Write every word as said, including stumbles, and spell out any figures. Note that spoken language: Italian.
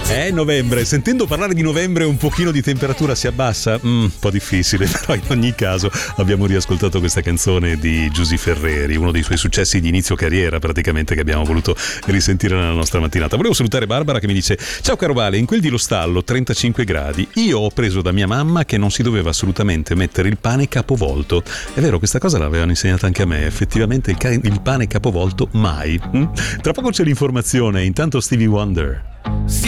Eh, novembre, sentendo parlare di novembre un pochino di temperatura si abbassa? Mm, un po' difficile, però in ogni caso abbiamo riascoltato questa canzone di Giusy Ferreri, uno dei suoi successi di inizio carriera praticamente, che abbiamo voluto risentire nella nostra mattinata. Volevo salutare Barbara che mi dice: ciao caro Vale, in quel di Lo Stallo trentacinque gradi, io ho preso da mia mamma che non si doveva assolutamente mettere il pane capovolto. È vero, questa cosa l'avevano insegnata anche a me, effettivamente il, ca- il pane capovolto mai. Mm? Tra poco c'è l'informazione, intanto Stevie Wonder.